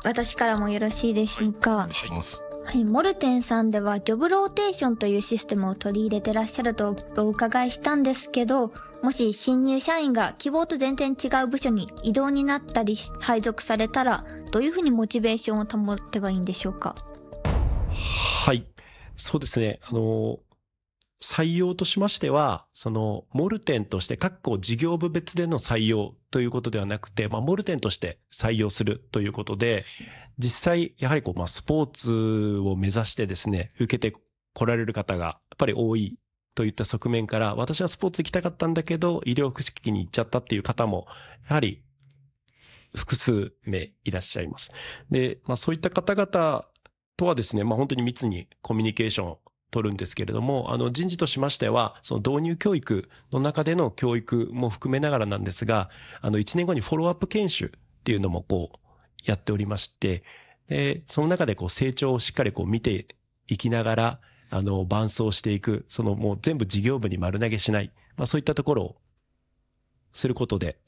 私からもよろしいでしょうか。 お願いします。 はい、モルテンさんではジョブローテーションというシステムを取り入れてらっしゃるとお伺いしたんですけど、もし新入社員が希望と全然違う部署に異動になったり配属されたら、どういうふうにモチベーションを保てばいいんでしょうか。 はい。そうですね。採用としましては、モルテンとして各事業部別での採用ということではなくて、モルテンとして採用するということで、実際、やはりスポーツを目指してですね、受けて来られる方がやっぱり多いといった側面から、私はスポーツ行きたかったんだけど、医療福祉機器に行っちゃったっていう方も、やはり複数名いらっしゃいます。で、そういった方々とはですね、本当に密にコミュニケーションを取るんですけれども、人事としましては、その導入教育の中での教育も含めながらなんですが、1年後にフォローアップ研修っていうのもやっておりまして、で、その中で成長をしっかり見ていきながら、伴走していく、もう全部事業部に丸投げしない、そういったところをすることで、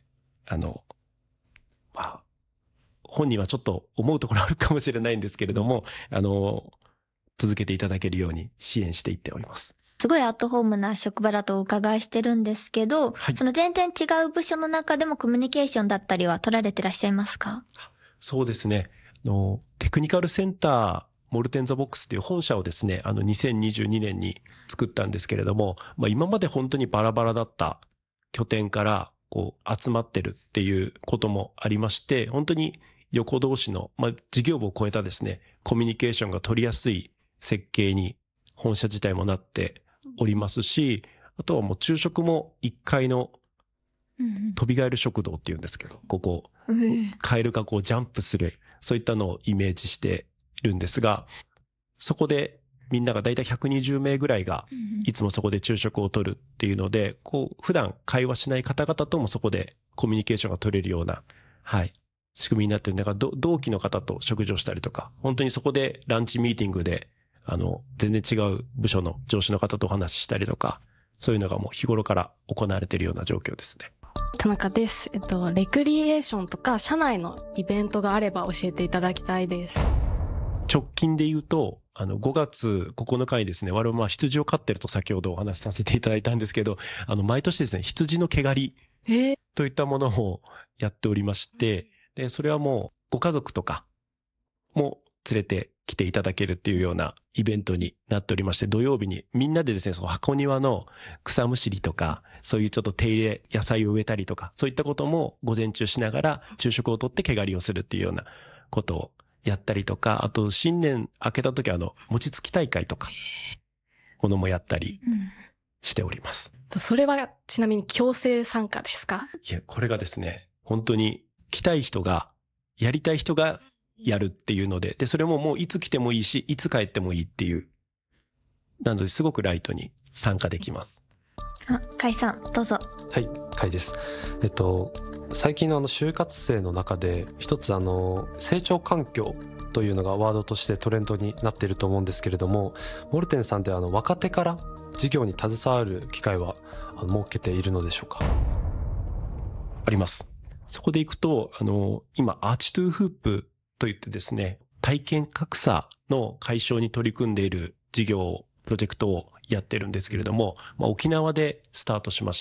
本人はちょっと思うところあるかもしれないんですけれども、続けていただけるように支援していっております。 すごいアットホームな職場だとお伺いしてるんですけど、 はい、 その全然違う部署の中でもコミュニケーションだったりは取られてらっしゃいますか？ そうですね。テクニカルセンターモルテンザボックスという本社をですね、2022年に作ったんですけれども、今まで本当にバラバラだった拠点から集まってるっていうこともありまして、本当に横同士の、事業部を超えたですね、コミュニケーションが取りやすい設計に本社自体もなっておりますし、あとはもう昼食も1階の飛びガエル食堂っていうんですけど、カエルがジャンプする、そういったのをイメージしているんですが、そこでみんながだいたい120名ぐらいがいつもそこで昼食をとるっていうので、普段会話しない方々ともそこでコミュニケーションが取れるような、仕組みになっているのが、同期の方と食事をしたりとか、本当にそこでランチミーティングで、全然違う部署の上司の方とお話ししたりとか、そういうのがもう日頃から行われているような状況ですね。 田中です。レクリエーションとか社内のイベントがあれば教えていただきたいです。 直近で言うと、5月9日にですね、我々は羊を飼ってると先ほどお話しさせていただいたんですけど、毎年ですね、羊の毛刈りといったものをやっておりまして、で、それはもうご家族とかも連れて来ていただけるっていうようなイベントになっておりまして、土曜日にみんなでですね、その箱庭の草むしりとか、そういうちょっと手入れ、野菜を植えたりとか、そういったことも午前中しながら昼食をとって毛刈りをするっていうようなことをやったりとか、あと新年明けた時は餅つき大会とか、ものもやったりしております。 それはちなみに強制参加ですか？ いや、これがですね、本当に来たい人が、やりたい人がやるっていうので、で、それももういつ来てもいいし、いつ帰ってもいいっていう。なのですごくライトに参加できます。 カイさん、どうぞ。 はい、カイです。最近の就活生の中で一つ成長環境というのがワードとしてトレンドになっていると思うんですけれども、モルテンさんで若手から事業に携わる機会は設けているのでしょうか？ あります。そこで行くと、今、アーチトゥーフープといってですね、体験格差の解消に取り組んでいる事業、プロジェクトをやってるんですけれども、沖縄でスタートしまして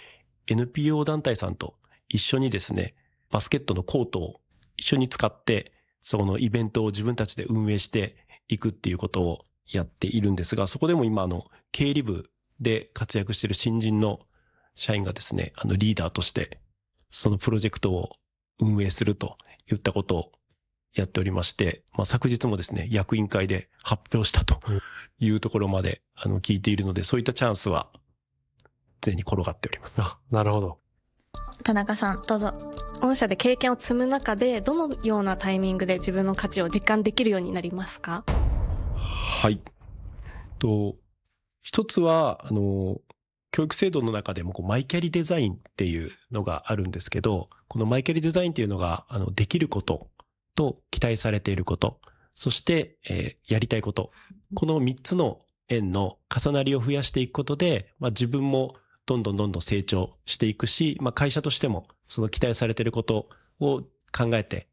、NPO 団体さんと一緒にですね、バスケットのコートを一緒に使って、そのイベントを自分たちで運営していくっていうことをやっているんですが、そこでも今経理部で活躍している新人の社員がですね、リーダーとして、そのプロジェクトを運営するといったことをやっておりまして、昨日もですね、役員会で発表したというところまで聞いているので、そういったチャンスは常に転がっております。 なるほど。 田中さん、どうぞ。 御社で経験を積む中で、どのようなタイミングで自分の価値を実感できるようになりますか？ はい。一つは、教育制度の中でもマイキャリデザインっていうのがあるんですけど、このマイキャリデザインっていうのが、できることと期待されていること、そして、やりたいこと、この3つの円の重なりを増やしていくことで、自分もどんどん成長していくし、会社としてもその期待されていることを考えて